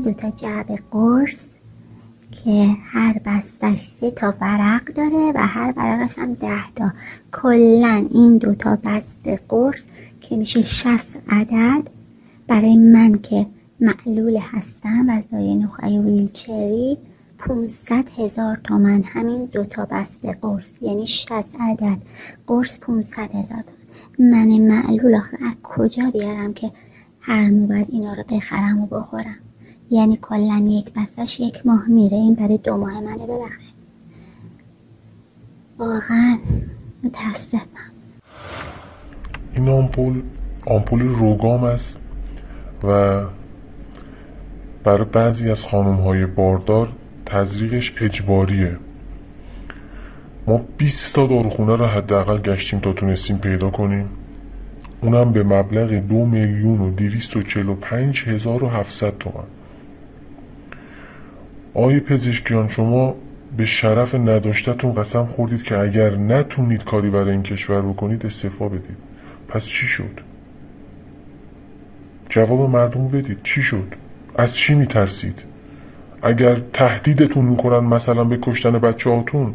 2 جعبه قرص که هر بستش 3 ورق داره و هر ورقش هم 10 تا. کلن این 2 بسته قرص که میشه 60 عدد برای من که معلول هستم و دارای نخعه ویلچری 500,000 تومان. همین 2 بسته قرص یعنی 60 عدد قرص 500,000 تومان. من معلول آخه از کجا بیارم که هر ماه باید اینا رو بخرم و بخورم؟ یعنی کلن یک بستش 1 ماه میره. این برای 2 ماه منه. ببخشید واقعا متاسفم. این آمپول روگام است و برای بعضی از خانم‌های باردار تزریقش اجباریه. ما 20 تا داروخونه رو حداقل گشتیم تا تونستیم پیدا کنیم، اونم به مبلغ 2,245,700 تومان. آقای پزشکیان، شما به شرف نداشتتون قسم خوردید که اگر نتونید کاری برای این کشور بکنید استعفا بدید. پس چی شد؟ جواب مردم بدید. چی شد؟ از چی میترسید؟ اگر تهدیدتون میکنن مثلا به کشتن بچه هاتون،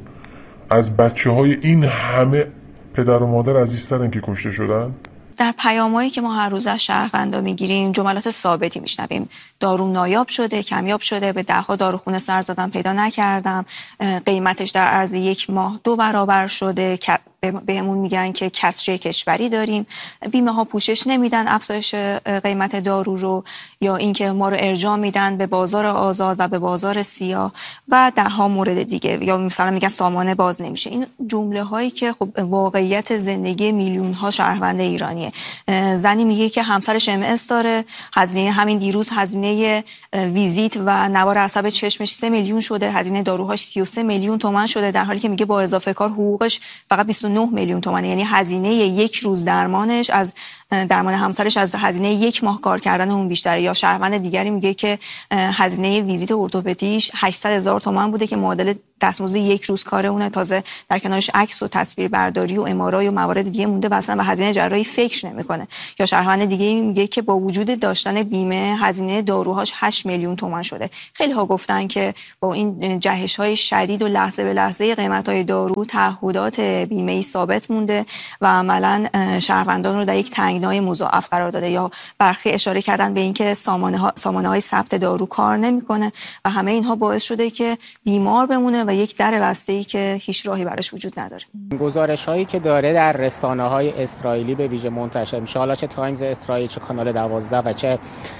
از بچه های این همه پدر و مادر عزیزترن که کشته شدن؟ در پیامایی که ما هر روز از شهروندا میگیریم جملات ثابتی میشنویم. دارو نایاب شده، کمیاب شده، به 10 داروخونه سر زدم پیدا نکردم، قیمتش در عرض 1 ماه 2 برابر شده، بهمون میگن که کسری کشوری داریم، بیمه ها پوشش نمیدن افزایش قیمت دارو رو، یا اینکه ما رو ارجاع میدن به بازار آزاد و به بازار سیاه و 10 مورد دیگه، یا مثلا میگن سامانه باز نمیشه. این جمله هایی که خب واقعیت زندگی میلیون ها شهروند ایرانیه. زنی میگه که همسرش MS داره، هزینه همین دیروز هزینه ویزیت و نوار عصب چشمش 3 میلیون شده، هزینه داروهاش 33 میلیون تومان شده، در حالی که میگه با اضافه کار حقوقش فقط 29 میلیون تومان. یعنی هزینه 1 روز درمانش از درمان همسرش از هزینه 1 ماه کار کردن اون بیشتره. یا شهروند دیگری میگه که هزینه ویزیت ارتوپدیش 800,000 تومان بوده که معادل دستمزد 1 روز کار اونه، تازه در کنارش عکس و تصویر برداری و MRI و موارد دیگه مونده و اصلا به هزینه جراحی فکر نمیکنه. یا شهروند دیگه میگه که با وجود داشتن بیمه هزینه داروهاش 8 میلیون تومان شده. خیلی ها گفتن که با این جهش های شدید و لحظه به لحظه قیمت های دارو تعهدات بیمه‌ای ثابت مونده و عملاً شهروندان رو در یک تنگنای مضاعف قرار داده. یا برخی اشاره کردن به اینکه سامانه های ثبت دارو کار نمیکنه و همه اینها باعث شده که بیمار بمونه و یک در بسته‌ای که هیچ راهی براش وجود نداره. گزارش هایی که داره در رسانه های اسرائیلی به ویژه منتشر میشه، حالا چه تایمز اسرائیل، چه کانال 12 و چه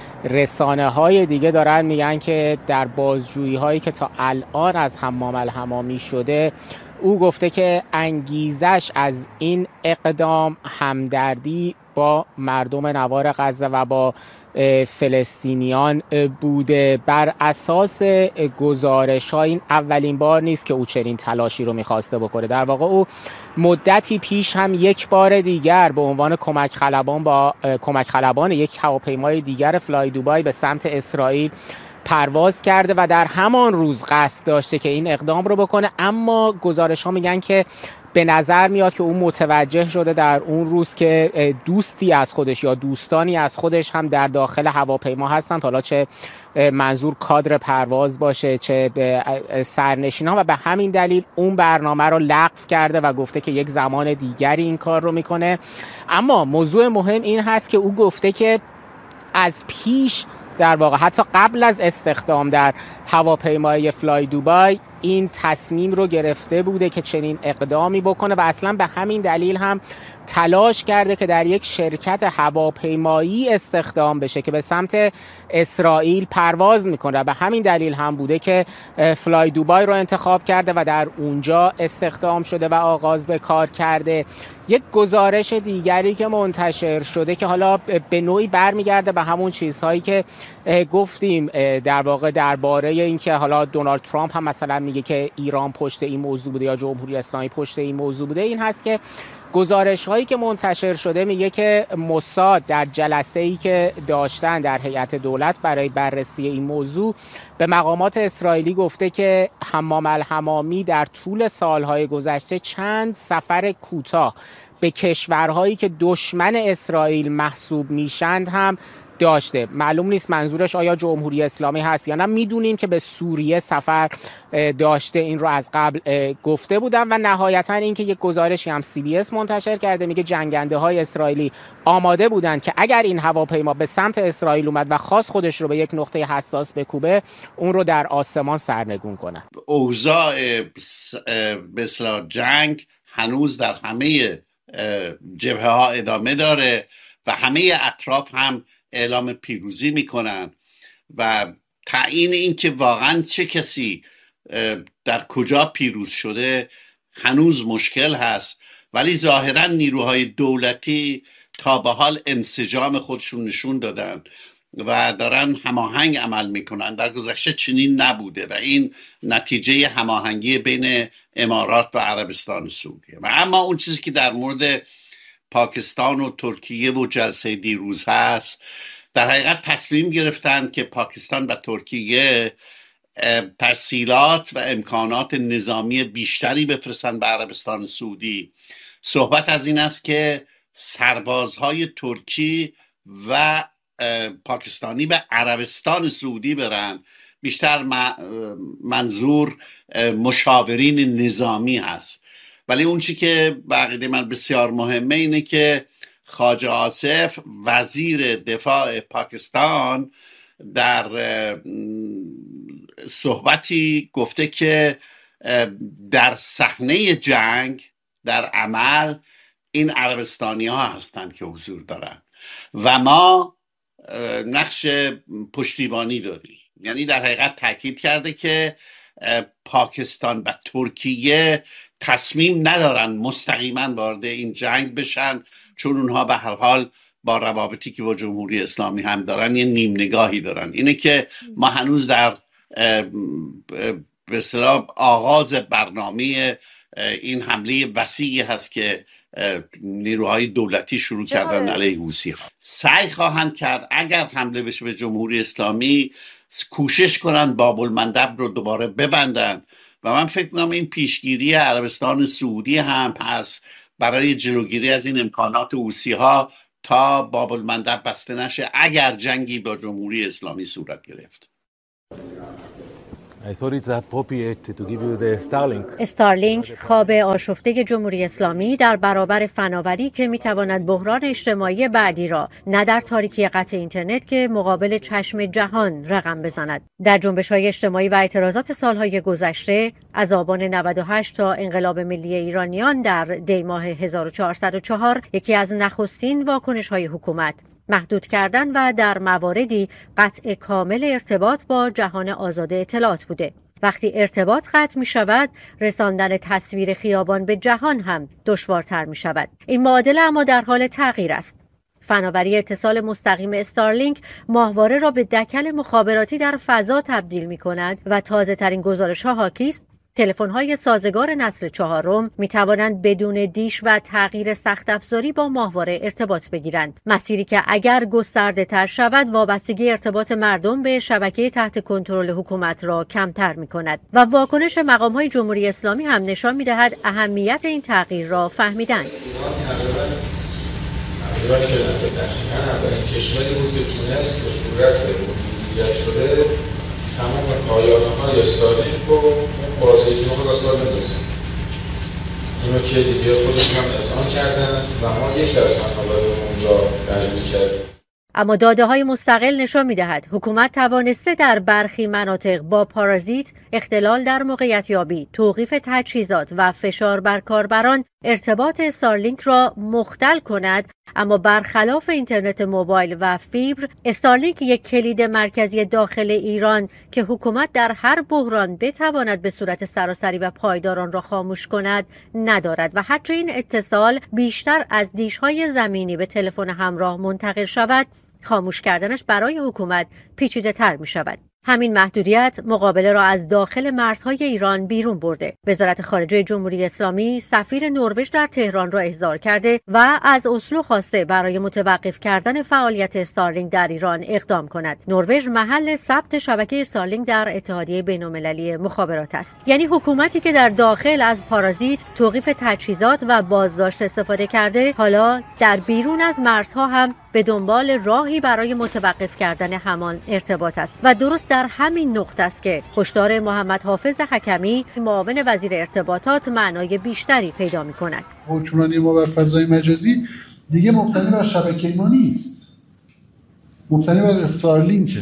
رسانه های دیگه، دارن میگن که در بازجویی هایی که تا الان از حمام الحمامی شده، او گفته که انگیزش از این اقدام همدردی با مردم نوار غزه و با فلسطینیان بوده. بر اساس گزارش ها این اولین بار نیست که او چنین تلاشی رو میخواسته بکنه. در واقع او مدتی پیش هم 1 بار دیگر به عنوان کمک خلبان یک هواپیمای دیگر فلای دوبای به سمت اسرائیل پرواز کرده و در همان روز قصد داشته که این اقدام رو بکنه، اما گزارش ها میگن که به نظر میاد که اون متوجه شده در اون روز که دوستی از خودش یا دوستانی از خودش هم در داخل هواپیما هستند، حالا چه منظور کادر پرواز باشه چه سرنشین ها، و به همین دلیل اون برنامه رو لغو کرده و گفته که یک زمان دیگری این کار رو میکنه. اما موضوع مهم این هست که او گفته که از پیش، در واقع حتی قبل از استخدام در هواپیمای فلای دوبای، این تصمیم رو گرفته بوده که چنین اقدامی بکنه و اصلا به همین دلیل هم تلاش کرده که در یک شرکت هواپیمایی استخدام بشه که به سمت اسرائیل پرواز میکنه و به همین دلیل هم بوده که فلای دوبای رو انتخاب کرده و در اونجا استخدام شده و آغاز به کار کرده. یک گزارش دیگری که منتشر شده که حالا به نوعی برمیگرده به همون چیزهایی که گفتیم در واقع درباره اینکه حالا دونالد ترامپ هم مثلا میگه که ایران پشت این موضوع بوده یا جمهوری اسلامی پشت این موضوع بوده، این هست که گزارش هایی که منتشر شده میگه که موساد در جلسه‌ای که داشتن در هیئت دولت برای بررسی این موضوع به مقامات اسرائیلی گفته که حمام الحمامی در طول سالهای گذشته چند سفر کوتاه به کشورهایی که دشمن اسرائیل محسوب میشند هم داشته. معلوم نیست منظورش آیا جمهوری اسلامی هست یا نه. میدونیم که به سوریه سفر داشته، این رو از قبل گفته بودم. و نهایتا اینکه یک گزارشی هم CBS منتشر کرده میگه جنگنده های اسرائیلی آماده بودند که اگر این هواپیما به سمت اسرائیل اومد و خواست خودش رو به یک نقطه حساس بکوبه، اون رو در آسمان سرنگون کنه. اوضاع مثل جنگ هنوز در همه جبهه ها ادامه داره و همه اطراف هم اعلام پیروزی میکنن و تعیین این که واقعا چه کسی در کجا پیروز شده هنوز مشکل هست، ولی ظاهرا نیروهای دولتی تا به حال انسجام خودشون نشون دادن و دارن هماهنگ عمل میکنن. در گذشته چنین نبوده و این نتیجه هماهنگی بین امارات و عربستان سعودیه. و اما اون چیزی که در مورد پاکستان و ترکیه و جلسه دیروز هست، در حقیقت تصمیم گرفتن که پاکستان و ترکیه تسهیلات و امکانات نظامی بیشتری بفرستن به عربستان سعودی. صحبت از این است که سربازهای ترکی و پاکستانی به عربستان سعودی برن. بیشتر منظور مشاورین نظامی هست. ولی اون چی که بقیده من بسیار مهمه اینه که خواجه آصف وزیر دفاع پاکستان در صحبتی گفته که در صحنه جنگ در عمل این عربستانی ها هستند که حضور دارن و ما نقش پشتیبانی داریم. یعنی در حقیقت تاکید کرده که پاکستان و ترکیه تصمیم ندارن مستقیما وارد این جنگ بشن، چون اونها به هر حال با روابطی که با جمهوری اسلامی هم دارن یه نیم نگاهی دارن. اینه که ما هنوز در به اصطلاح آغاز برنامه این حمله وسیعی هست که نیروهای دولتی شروع کردن علیه حوثی‌ها. سعی خواهند کرد اگر حمله بشه به جمهوری اسلامی کوشش کنن باب المندب رو دوباره ببندن و من فکر می‌کنم این پیشگیری عربستان سعودی هم هست برای جلوگیری از این امکانات حوثی‌ها تا باب المندب بسته نشه اگر جنگی با جمهوری اسلامی صورت گرفت. استارلینک خواب آشفته جمهوری اسلامی در برابر فناوری که میتواند بحران اجتماعی بعدی را نه در تاریکی قطع اینترنت که مقابل چشم جهان رقم بزند. در جنبش‌های اجتماعی و اعتراضات سالهای گذشته از آبان 98 تا انقلاب ملی ایرانیان در دی ماه 1404 یکی از نخستین واکنش‌های حکومت محدود کردن و در مواردی قطع کامل ارتباط با جهان آزاد اطلاعات بوده. وقتی ارتباط قطع می شود، رساندن تصویر خیابان به جهان هم دشوارتر می شود. این معادله اما در حال تغییر است. فناوری اتصال مستقیم استارلینک ماهواره را به دکل مخابراتی در فضا تبدیل می کند و تازه ترین گزارش ها حاکی است تلفن‌های سازگار نسل 4 می توانند بدون دیش و تغییر سخت افزاری با ماهواره ارتباط بگیرند. مسیری که اگر گسترده تر شود وابستگی ارتباط مردم به شبکه تحت کنترل حکومت را کمتر می کند و واکنش مقام‌های جمهوری اسلامی هم نشان می دهد اهمیت این تغییر را فهمیدند. تقریبا که تقریبا کشوری بود که تونست به صورت مدیریت شده تمام پایانه‌های استارلینک رو اون بازی که می‌خواد از کار بندازه. اینو که دیگه خودشون هم اذعان کردن و ما یکی از فناوری اونجا درگیر کردیم. اما داده‌های مستقل نشان می‌دهد حکومت توانسته در برخی مناطق با پارازیت، اختلال در موقعیت یابی، توقیف تجهیزات و فشار بر کاربران ارتباط استارلینک را مختل کند، اما برخلاف اینترنت موبایل و فیبر، استارلینک یک کلید مرکزی داخل ایران که حکومت در هر بحران بتواند به صورت سراسری و پایدار آن را خاموش کند ندارد و هرچه این اتصال بیشتر از دیش‌های زمینی به تلفن همراه منتقل شود، خاموش کردنش برای حکومت پیچیده تر می شود. همین محدودیت مقابله را از داخل مرزهای ایران بیرون برده. وزارت خارجه جمهوری اسلامی سفیر نروژ در تهران را احضار کرده و از اسلو خواسته برای متوقف کردن فعالیت استارلینک در ایران اقدام کند. نروژ محل ثبت شبکه استارلینک در اتحادیه بین‌المللی مخابرات است. یعنی حکومتی که در داخل از پارازیت، توقیف تجهیزات و بازداشت استفاده کرده، حالا در بیرون از مرزها هم به دنبال راهی برای متوقف کردن همان ارتباط است و درست در همین نقطه است که هشدار محمد حافظ حکمی معاون وزیر ارتباطات معنای بیشتری پیدا می‌کند. حکمرانی ما بر فضای مجازی دیگه مبتنی بر شبکه ما نیست، مبتنی بر استارلینک.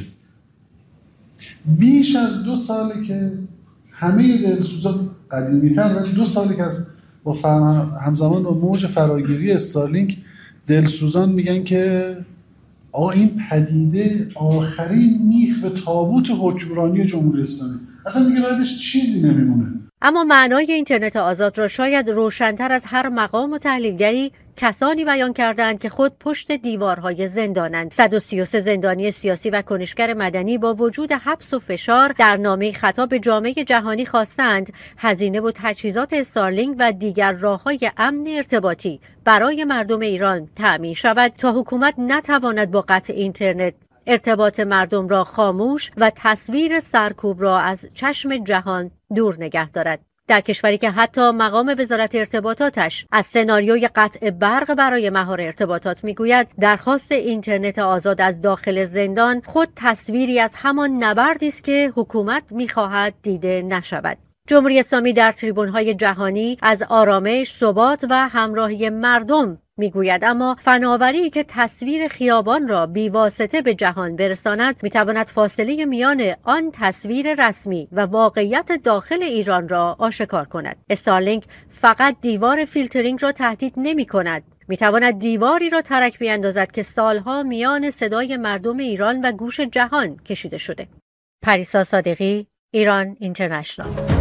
بیش از 2 ساله که همه دلسوزان قدیمی‌تر ولی 2 ساله که از با همزمان با موج فراگیری استارلینک دلسوزان میگن که آقا این پدیده آخرین میخ به تابوت حکمرانی جمهوری اسلامی، اصلا دیگه بعدش چیزی نمیمونه. اما معنای اینترنت آزاد را شاید روشن‌تر از هر مقام و تحلیلگری کسانی بیان کردند که خود پشت دیوارهای زندانند. 133 زندانی سیاسی و کنشگر مدنی با وجود حبس و فشار در نامه خطاب به جامعه جهانی خواستند هزینه و تجهیزات استارلینک و دیگر راه‌های امن ارتباطی برای مردم ایران تأمین شود تا حکومت نتواند با قطع اینترنت ارتباط مردم را خاموش و تصویر سرکوب را از چشم جهان دور نگه دارد. در کشوری که حتی مقام وزارت ارتباطاتش از سناریوی قطع برق برای مهار ارتباطات میگوید درخواست اینترنت آزاد از داخل زندان خود تصویری از همان نبردی است که حکومت میخواهد دیده نشود. جمهوری اسلامی در تریبون‌های جهانی از آرامش، ثبات و همراهی مردم میگوید، اما فناوری که تصویر خیابان را بی‌واسطه به جهان برساند میتواند فاصله میان آن تصویر رسمی و واقعیت داخل ایران را آشکار کند. استارلینک فقط دیوار فیلترینگ را تهدید نمی کند، میتواند دیواری را ترک بیاندازد که سالها میان صدای مردم ایران و گوش جهان کشیده شده. پریسا صادقی، ایران اینترنشنال.